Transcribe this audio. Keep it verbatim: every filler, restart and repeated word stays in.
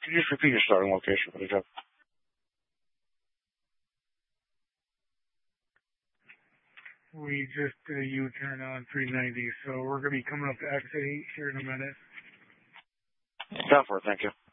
Could you just repeat your starting location for the job? We just did a U-turn on three ninety, so we're going to be coming up to X eight here in a minute. Down for it, thank you.